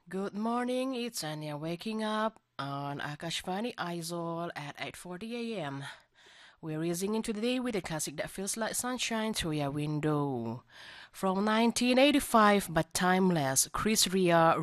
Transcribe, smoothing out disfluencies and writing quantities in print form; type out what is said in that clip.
Good morning, it's Anya waking up on Akashvani Aizol at 8:40 a.m. We're easing into the day with a classic that feels like sunshine through your window. From 1985, but timeless, Chris Rea